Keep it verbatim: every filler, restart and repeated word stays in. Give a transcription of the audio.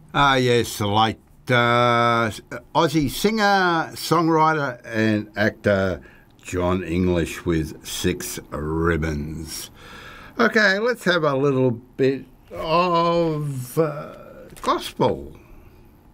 Ah, yes, the late uh, Aussie singer, songwriter, and actor John English with Six Ribbons. Okay, let's have a little bit of uh, gospel.